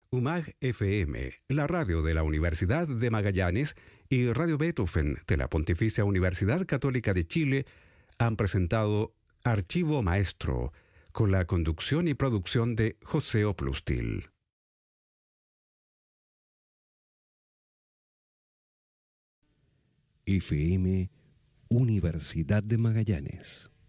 UMAG FM, la radio de la Universidad de Magallanes, y Radio Beethoven de la Pontificia Universidad Católica de Chile han presentado Archivo Maestro, con la conducción y producción de José Oplustil. FM Universidad de Magallanes.